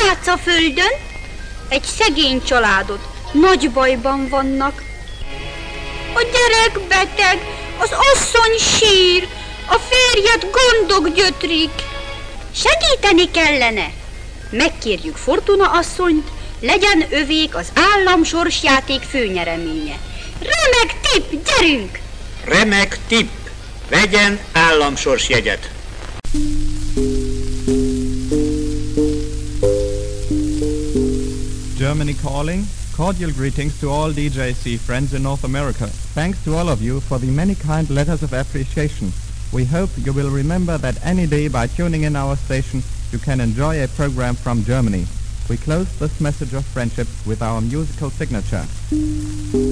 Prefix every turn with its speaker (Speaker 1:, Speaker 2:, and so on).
Speaker 1: látsz a földön? Egy szegény családot. Nagy bajban vannak. A gyerek beteg, az asszony sír, a férjet gondok gyötrik. Segíteni kellene. Megkérjük Fortuna asszonyt, legyen övék az állam sorsjáték főnyereménye. Remek tipp, gyerünk!
Speaker 2: Remek tipp, vegyen államsorsjegyet.
Speaker 3: Germany calling. Cordial greetings to all DJC friends in North America. Thanks to all of you for the many kind letters of appreciation. We hope you will remember that any day by tuning in our station you can enjoy a program from Germany. We close this message of friendship with our musical signature.